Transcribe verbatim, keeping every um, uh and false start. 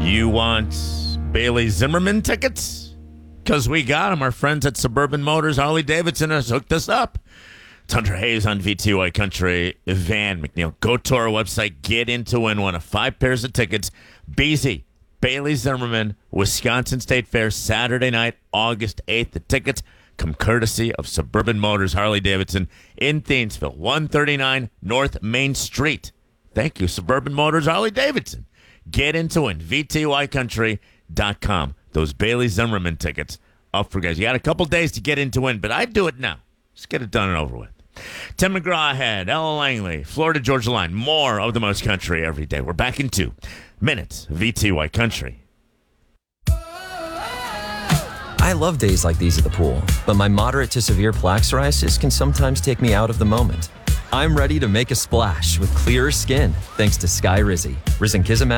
You want Bailey Zimmerman tickets? Because we got them. Our friends at Suburban Motors, Harley Davidson has hooked us up. Tundra Hayes on V T Y Country, Van McNeil. Go to our website, get in to win one of five pairs of tickets. B Z, Bailey Zimmerman, Wisconsin State Fair, Saturday night, August eighth. The tickets come courtesy of Suburban Motors, Harley Davidson in Thiensville, one thirty-nine North Main Street. Thank you, Suburban Motors, Harley Davidson. Get into win, V T Y country dot com. Those Bailey Zimmerman tickets up for guys. You got a couple days to get into win, but I'd do it now. Just get it done and over with. Tim McGraw ahead, Ella Langley, Florida Georgia Line. More of the most country every day. We're back in two minutes. V T Y Country. I love days like these at the pool, but my moderate to severe plaque psoriasis can sometimes take me out of the moment. I'm ready to make a splash with clearer skin thanks to Sky Rizzy. Risankizumab